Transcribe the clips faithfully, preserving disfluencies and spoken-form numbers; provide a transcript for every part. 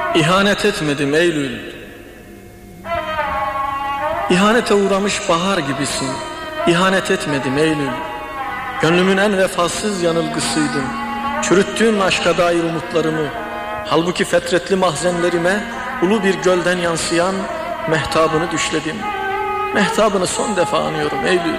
İhanet etmedim Eylül. İhanete uğramış bahar gibisin. İhanet etmedim Eylül. Gönlümün en vefasız yanılgısıydın. Çürüttüğün aşka dair umutlarımı. Halbuki fetretli mahzenlerime ulu bir gölden yansıyan mehtabını düşledim. Mehtabını son defa anıyorum Eylül.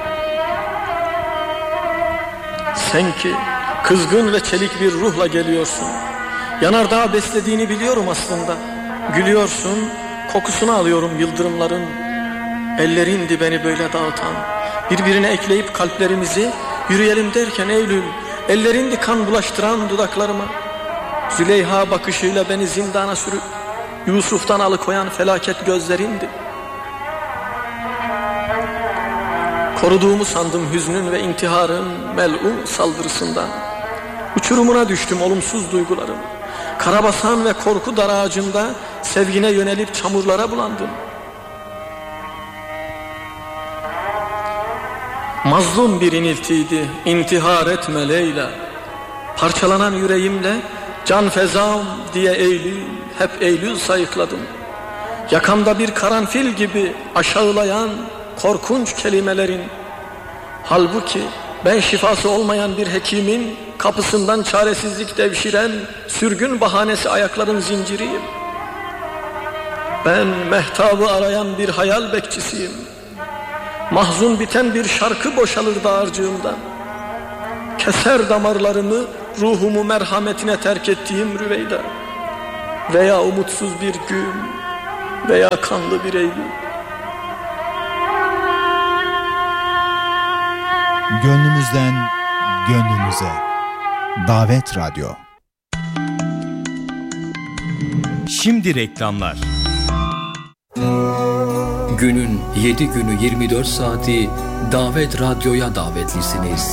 Sen ki kızgın ve çelik bir ruhla geliyorsun. Yanardağ beslediğini biliyorum aslında. Gülüyorsun, kokusunu alıyorum yıldırımların. Ellerindi beni böyle dağıtan. Birbirine ekleyip kalplerimizi yürüyelim derken Eylül, ellerindi kan bulaştıran dudaklarıma. Züleyha bakışıyla beni zindana sürüp Yusuf'tan alıkoyan felaket gözlerindi. Koruduğumu sandım hüznün ve intiharın melun saldırısından. Uçurumuna düştüm olumsuz duygularım. Karabasan ve korku dar ağacında sevgine yönelip çamurlara bulandım. Mazlum bir iniltiydi, intihar etme Leyla. Parçalanan yüreğimle can fezam diye Eylül, hep Eylül sayıkladım. Yakamda bir karanfil gibi aşağılayan korkunç kelimelerin. Halbuki ben şifası olmayan bir hekimin kapısından çaresizlik devşiren sürgün bahanesi ayakların zinciriyim. Ben mehtabı arayan bir hayal bekçisiyim. Mahzun biten bir şarkı boşalır dağarcığımdan. Keser damarlarımı ruhumu merhametine terk ettiğim Rüveyda. Veya umutsuz bir gün veya kanlı bir Eylül. Gönlümüzden gönlünüze. Davet Radyo. Şimdi reklamlar. Günün yedi günü yirmi dört saati Davet Radyo'ya davetlisiniz.